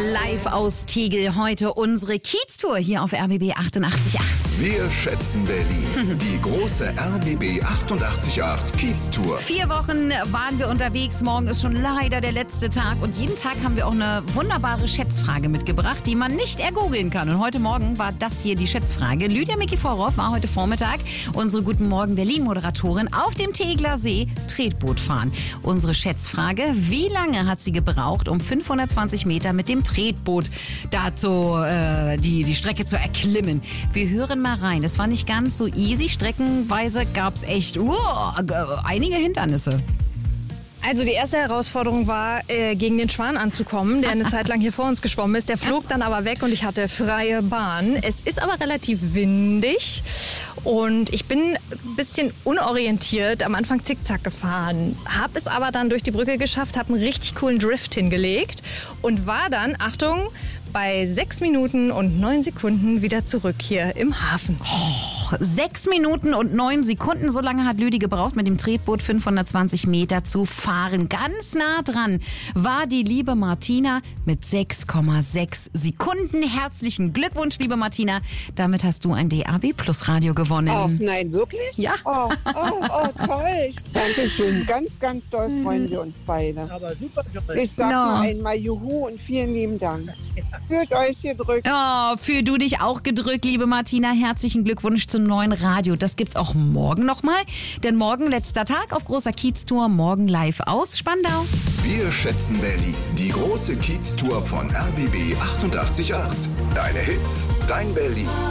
Live aus Tegel heute unsere Kiez-Tour hier auf RBB 88.8. Wir schätzen Berlin. Die große RBB 88.8 Kiez-Tour. 4 Wochen waren wir unterwegs. Morgen ist schon leider der letzte Tag. Und jeden Tag haben wir auch eine wunderbare Schätzfrage mitgebracht, die man nicht ergoogeln kann. Und heute Morgen war das hier die Schätzfrage. Lydia Mickey-Vorhoff war heute Vormittag unsere Guten Morgen Berlin-Moderatorin auf dem Tegler See Tretboot fahren. Unsere Schätzfrage: Wie lange hat sie gebraucht, um 520 Meter mit dem Tretboot dazu die Strecke zu erklimmen? Wir hören mal rein. Es war nicht ganz so easy. Streckenweise gab es echt einige Hindernisse. Also die erste Herausforderung war, gegen den Schwan anzukommen, der eine Zeit lang hier vor uns geschwommen ist. Der flog dann aber weg und ich hatte freie Bahn. Es ist aber relativ windig und ich bin ein bisschen unorientiert am Anfang zickzack gefahren. Habe es aber dann durch die Brücke geschafft, habe einen richtig coolen Drift hingelegt und war dann, Achtung, bei 6 Minuten und 9 Sekunden wieder zurück hier im Hafen. 6 Minuten und 9 Sekunden, so lange hat Lüdi gebraucht, mit dem Tretboot 520 Meter zu fahren. Ganz nah dran war die liebe Martina mit 6,6 Sekunden. Herzlichen Glückwunsch, liebe Martina. Damit hast du ein DAB Plus Radio gewonnen. Oh, nein, wirklich? Ja. Oh, toll. Dankeschön. Ganz, ganz doll freuen wir uns beide. Aber super. Ich sag mal einmal Juhu und vielen lieben Dank. Fühlt euch gedrückt. Oh, für du dich auch gedrückt, liebe Martina. Herzlichen Glückwunsch zum neuen Radio. Das gibt's auch morgen nochmal. Denn morgen letzter Tag auf großer Kiez-Tour. Morgen live aus Spandau. Wir schätzen Berlin. Die große Kiez-Tour von RBB 88.8. Deine Hits, dein Berlin.